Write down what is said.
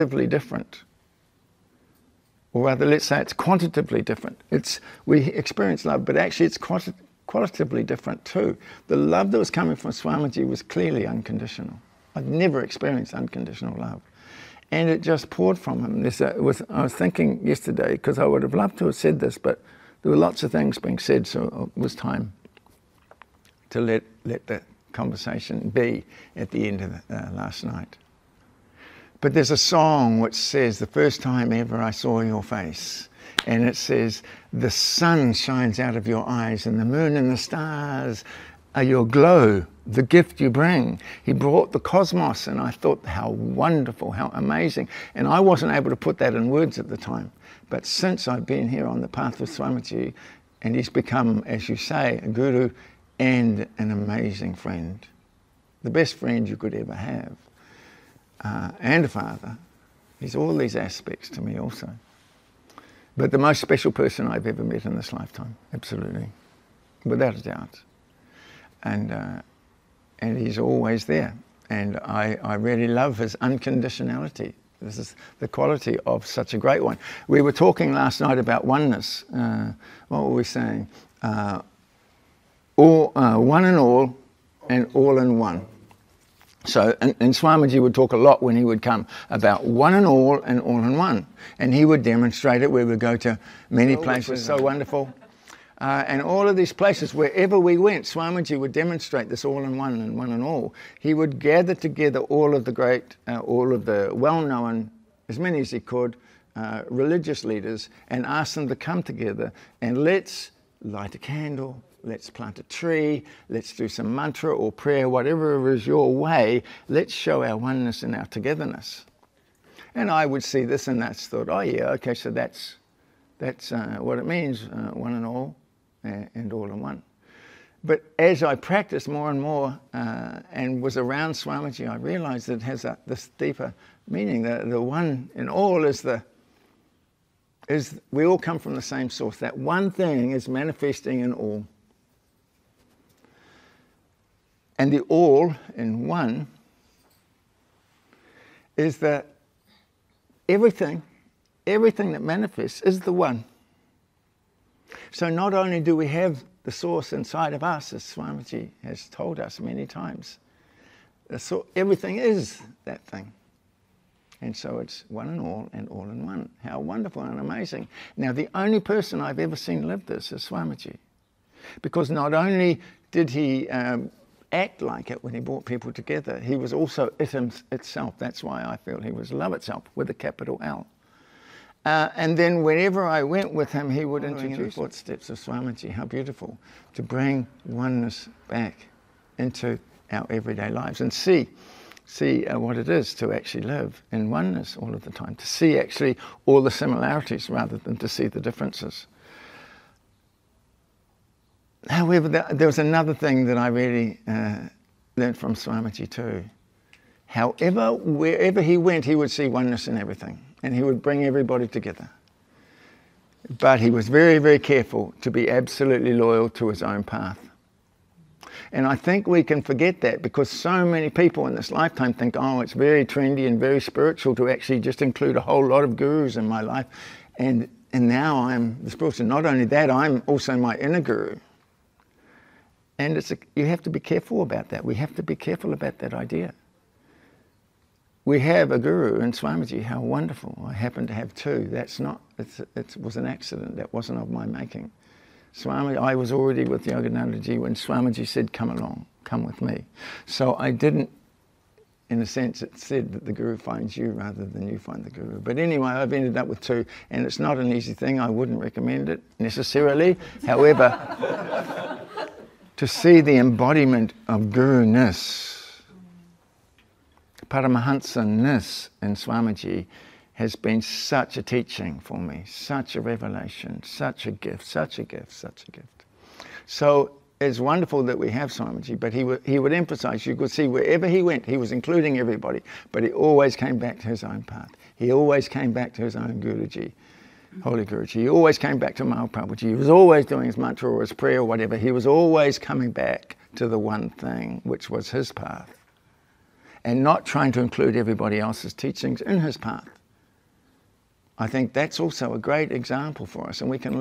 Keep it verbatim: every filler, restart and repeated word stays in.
different. Or rather, let's say it's quantitatively different. It's, we experience love, but actually it's quanti qualitatively different too. The love that was coming from Swamiji was clearly unconditional. I've never experienced unconditional love. And it just poured from him. This, uh, was, I was thinking yesterday, because I would have loved to have said this, but there were lots of things being said, so it was time to let, let the conversation be at the end of the, uh, last night. But there's a song which says, the first time ever I saw your face. And it says, the sun shines out of your eyes and the moon and the stars are your glow, the gift you bring. He brought the cosmos, and I thought, how wonderful, how amazing. And I wasn't able to put that in words at the time. But since I've been here on the path with Swamiji, and he's become, as you say, a guru and an amazing friend. The best friend you could ever have. Uh, and a father. He's all these aspects to me also. But the most special person I've ever met in this lifetime, absolutely, without a doubt. And, uh, and he's always there. And I, I really love his unconditionality. This is the quality of such a great one. We were talking last night about oneness. Uh, what were we saying? Uh, all, uh, one and all, and all in one. So, and, and Swamiji would talk a lot when he would come about one and all and all in one. And he would demonstrate it. We would go to many oh, places, so wonderful. Uh, and all of these places, wherever we went, Swamiji would demonstrate this all in one and one and all. He would gather together all of the great, uh, all of the well-known, as many as he could, uh, religious leaders, and ask them to come together and let's light a candle. Let's plant a tree, let's do some mantra or prayer, whatever is your way, let's show our oneness and our togetherness. And I would see this and that's thought, oh yeah, okay, so that's, that's uh, what it means, uh, one and all, uh, and all in one. But as I practiced more and more uh, and was around Swamiji, I realized that it has a, this deeper meaning. The, the one and all is the, is we all come from the same source. That one thing is manifesting in all. And the all in one is that everything, everything that manifests is the one. So not only do we have the source inside of us, as Swamiji has told us many times, so everything is that thing. And so it's one and all and all in one. How wonderful and amazing. Now, the only person I've ever seen live this is Swamiji. Because not only did he um, act like it when he brought people together, he was also it itself. That's why I feel he was love itself with a capital L. Uh, and then whenever I went with him, he would introduce the footsteps of Swamiji. How beautiful to bring oneness back into our everyday lives and see, see uh, what it is to actually live in oneness all of the time, to see actually all the similarities rather than to see the differences. However, there was another thing that I really uh, learned from Swamiji too. However, wherever he went, he would see oneness in everything, and he would bring everybody together. But he was very, very careful to be absolutely loyal to his own path. And I think we can forget that because so many people in this lifetime think, oh, it's very trendy and very spiritual to actually just include a whole lot of gurus in my life. And, and now I'm the spiritual. Not only that, I'm also my inner guru. And it's a, you have to be careful about that. We have to be careful about that idea. We have a guru in Swamiji. How wonderful. I happen to have two. That's not, it's, it was an accident. That wasn't of my making. Swami, I was already with Yoganandaji when Swamiji said, come along, come with me. So I didn't, in a sense, it said that the guru finds you rather than you find the guru. But anyway, I've ended up with two, and it's not an easy thing. I wouldn't recommend it necessarily. However, to see the embodiment of guru-ness, Paramahansa-ness in Swamiji has been such a teaching for me, such a revelation, such a gift, such a gift, such a gift. So it's wonderful that we have Swamiji, but he would, he would emphasize, you could see wherever he went, he was including everybody, but he always came back to his own path. He always came back to his own Guruji, Holy Guruji. He always came back to Mahaprabhuji. He was always doing his mantra or his prayer or whatever. He was always coming back to the one thing, which was his path. and not trying to include everybody else's teachings in his path. I think that's also a great example for us, and we can